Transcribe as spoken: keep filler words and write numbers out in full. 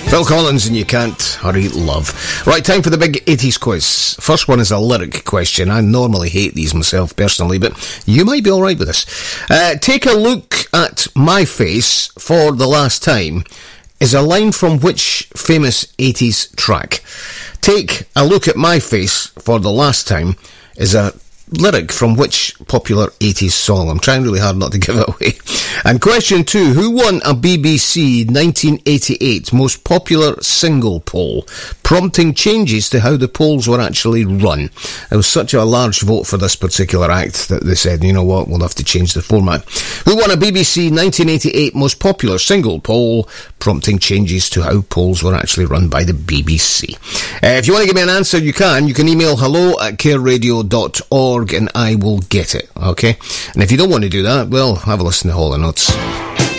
Phil Collins and You Can't Hurry Love. Right, time for the big eighties quiz. First one is a lyric question. I normally hate these myself personally, but you might be alright with this. Uh, take a look at my face for the last time is a line from which famous eighties track? Take a look at my face for the last time is a lyric from which popular eighties song? I'm trying really hard not to give it away. And question two, who won a B B C nineteen eighty-eight most popular single poll, prompting changes to how the polls were actually run? There was such a large vote for this particular act that they said, you know what, we'll have to change the format. Who won a B B C nineteen eighty-eight most popular single poll, prompting changes to how polls were actually run by the B B C? Uh, if you want to give me an answer, you can. You can email hello at care radio dot org and I will get it, okay? And if you don't want to do that, well, have a listen to Hall and Notes.